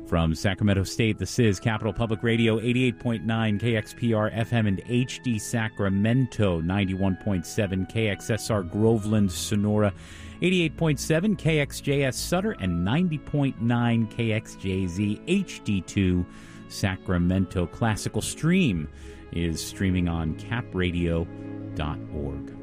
From Sacramento State, this is Capital Public Radio, 88.9 KXPR FM and HD Sacramento, 91.7 KXSR Groveland, Sonora, 88.7 KXJS Sutter, and 90.9 KXJZ HD2 Sacramento. Classical Stream is streaming on capradio.org.